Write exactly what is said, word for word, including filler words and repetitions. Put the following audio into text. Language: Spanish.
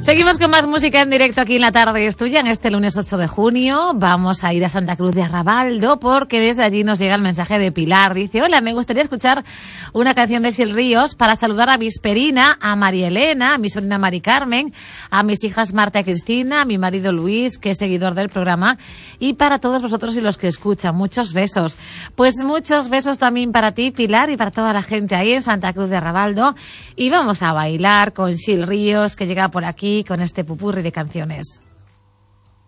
Seguimos con más música en directo aquí en La Tarde es Tuya en este lunes ocho de junio. Vamos a ir a Santa Cruz de Arrabaldo porque desde allí nos llega el mensaje de Pilar. Dice, hola, me gustaría escuchar una canción de Sil Ríos para saludar a Visperina, a María Elena, a mi sobrina Mari Carmen, a mis hijas Marta y Cristina, a mi marido Luis, que es seguidor del programa, y para todos vosotros y los que escuchan. Muchos besos. Pues muchos besos también para ti, Pilar, y para toda la gente ahí en Santa Cruz de Arrabaldo. Y vamos a bailar con Sil Ríos, que llega por aquí con este pupurri de canciones.